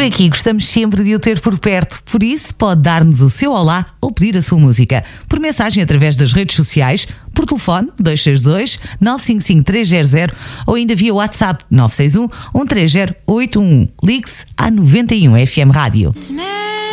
aqui gostamos sempre de o ter por perto, por isso pode dar-nos o seu olá ou pedir a sua música. Por mensagem através das redes sociais, por telefone 262 955 300 ou ainda via WhatsApp 961 130 811. Ligue-se à 91 FM Rádio.